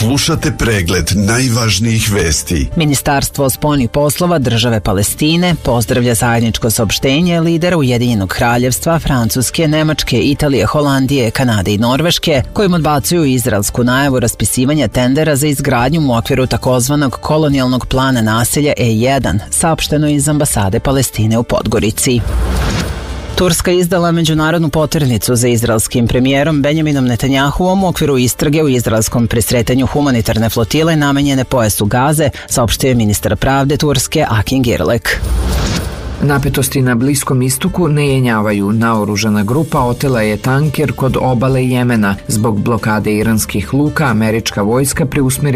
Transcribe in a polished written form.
Slušate pregled najvažnijih vesti. Ministarstvo spoljnih poslova države Palestine pozdravlja zajedničko saopštenje lidera Ujedinjenog kraljevstva, Francuske, Nemačke, Italije, Holandije, Kanade i Norveške, kojim odbacuju izraelsku najavu raspisivanja tendera za izgradnju u okviru takozvanog kolonijalnog plana naselja E1, saopšteno iz ambasade Palestine u Podgorici. Turska izdala međunarodnu poternicu za izraelskim premijerom Benjaminom Netanjahuom u okviru istrage u izraelskom presretanju humanitarne flotile namenjene pojasu Gaze, saopštio je ministar pravde Turske Akin Girlek. Napetosti na Bliskom istoku ne jenjavaju. Naoružana grupa otela je tanker kod obale Jemena. Zbog blokade iranskih luka američka vojska preusmjerila